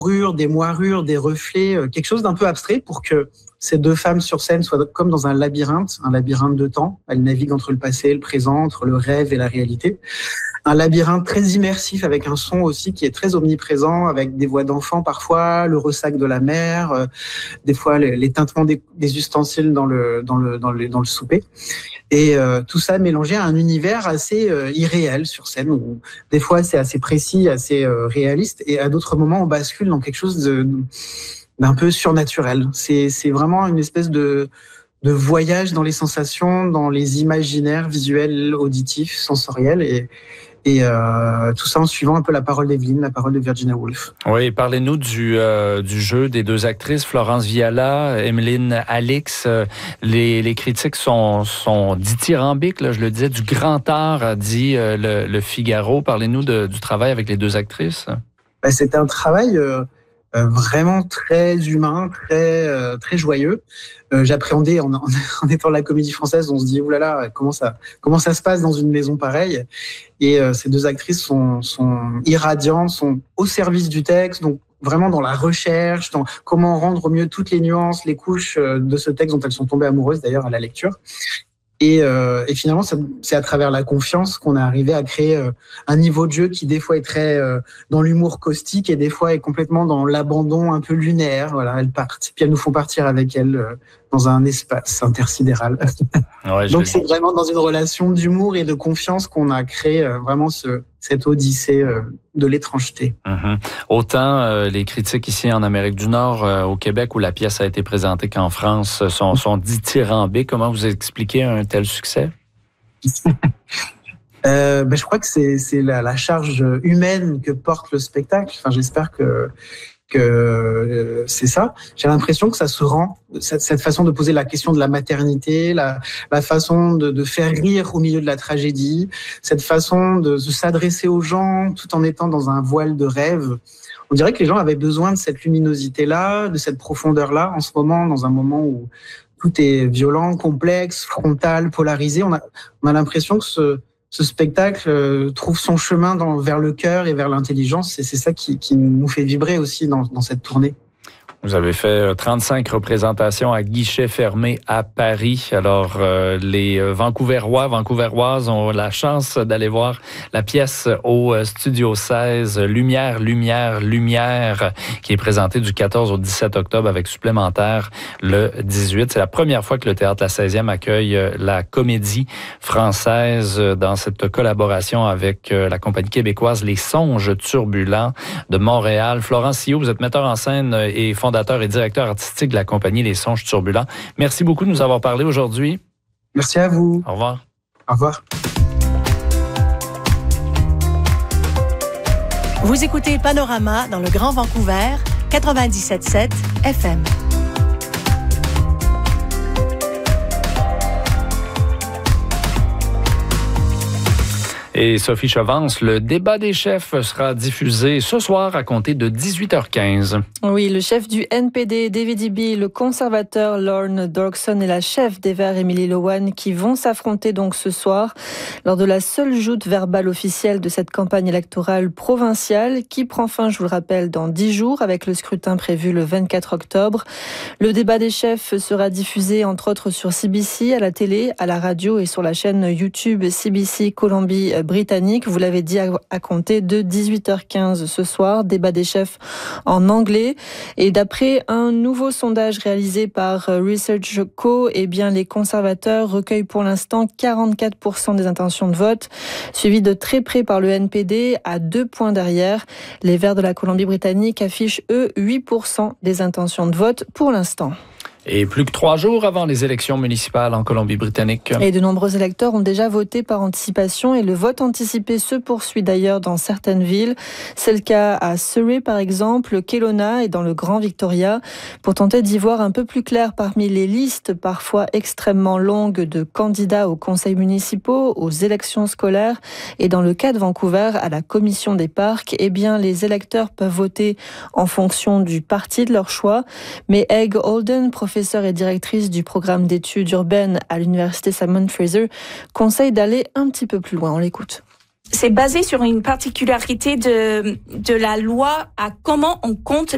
des moirures, des reflets, quelque chose d'un peu abstrait pour que ces deux femmes sur scène soient comme dans un labyrinthe de temps. Elles naviguent entre le passé et le présent, entre le rêve et la réalité. Un labyrinthe très immersif avec un son aussi qui est très omniprésent, avec des voix d'enfants parfois, le ressac de la mer, des fois les tintements des ustensiles dans le souper. Et tout ça mélangé à un univers assez irréel sur scène, où des fois c'est assez précis, assez réaliste, et à d'autres moments on bascule dans quelque chose d'un peu surnaturel. C'est vraiment une espèce de voyage dans les sensations, dans les imaginaires visuels, auditifs, sensoriels, et tout ça en suivant un peu la parole d'Evelyne, la parole de Virginia Woolf. Oui, parlez-nous du jeu des deux actrices, Florence Viala, Emmeline Alix. Les critiques sont dithyrambiques, là, je le disais, du grand art, dit le Figaro. Parlez-nous du travail avec les deux actrices. C'était un travail vraiment très humain, très joyeux. J'appréhendais en étant la Comédie Française, on se dit oulala, comment ça se passe dans une maison pareille. Et ces deux actrices sont irradiantes, sont au service du texte, donc vraiment dans la recherche, dans comment rendre au mieux toutes les nuances, les couches de ce texte dont elles sont tombées amoureuses d'ailleurs à la lecture. Et finalement, c'est à travers la confiance qu'on est arrivé à créer un niveau de jeu qui des fois est très dans l'humour caustique et des fois est complètement dans l'abandon un peu lunaire. Voilà, elles partent, puis elles nous font partir avec elles dans un espace intersidéral. Ouais, donc c'est vraiment dans une relation d'humour et de confiance qu'on a créé vraiment cette odyssée de l'étrangeté. Autant les critiques ici en Amérique du Nord, au Québec, où la pièce a été présentée, qu'en France, sont dithyrambiques. Comment vous expliquez un tel succès? Je crois que c'est la charge humaine que porte le spectacle. Enfin, j'espère que c'est ça. J'ai l'impression que ça se rend, cette façon de poser la question de la maternité, la façon de faire rire au milieu de la tragédie, cette façon de s'adresser aux gens tout en étant dans un voile de rêve. On dirait que les gens avaient besoin de cette luminosité-là, de cette profondeur-là, en ce moment, dans un moment où tout est violent, complexe, frontal, polarisé. On a l'impression que ce spectacle trouve son chemin vers le cœur et vers l'intelligence. Et c'est ça qui nous fait vibrer aussi dans cette tournée. Vous avez fait 35 représentations à guichet fermé à Paris. Alors, les Vancouveroises ont la chance d'aller voir la pièce au Studio 16, Lumière, qui est présentée du 14 au 17 octobre avec supplémentaire le 18. C'est la première fois que le Théâtre La 16e accueille la Comédie Française dans cette collaboration avec la compagnie québécoise Les Songes Turbulents de Montréal. Florent Sillot, vous êtes metteur en scène et fondateur et directeur artistique de la compagnie Les Songes Turbulents. Merci beaucoup de nous avoir parlé aujourd'hui. Merci à vous. Au revoir. Au revoir. Vous écoutez Panorama dans le Grand Vancouver, 97.7 FM. Et Sophie Chovance, le débat des chefs sera diffusé ce soir à compter de 18h15. Oui, le chef du NPD, David Eby, le conservateur Lorne Dorkson et la chef des Verts, Emily Lowan, qui vont s'affronter donc ce soir lors de la seule joute verbale officielle de cette campagne électorale provinciale qui prend fin, je vous le rappelle, dans 10 jours avec le scrutin prévu le 24 octobre. Le débat des chefs sera diffusé entre autres sur CBC, à la télé, à la radio et sur la chaîne YouTube CBC Colombie-Britannique. Vous l'avez dit, à compter de 18h15 ce soir, débat des chefs en anglais. Et d'après un nouveau sondage réalisé par Research Co, eh bien, les conservateurs recueillent pour l'instant 44% des intentions de vote, suivi de très près par le NPD à 2 points derrière. Les Verts de la Colombie-Britannique affichent, eux, 8% des intentions de vote pour l'instant. Et plus que 3 jours avant les élections municipales en Colombie-Britannique. Et de nombreux électeurs ont déjà voté par anticipation et le vote anticipé se poursuit d'ailleurs dans certaines villes. C'est le cas à Surrey par exemple, Kelowna et dans le Grand Victoria. Pour tenter d'y voir un peu plus clair parmi les listes parfois extrêmement longues de candidats aux conseils municipaux, aux élections scolaires et dans le cas de Vancouver à la commission des parcs, eh bien les électeurs peuvent voter en fonction du parti de leur choix. Mais Egg Holden, professeure et directrice du programme d'études urbaines à l'université Simon Fraser, conseille d'aller un petit peu plus loin. On l'écoute. C'est basé sur une particularité de la loi à comment on compte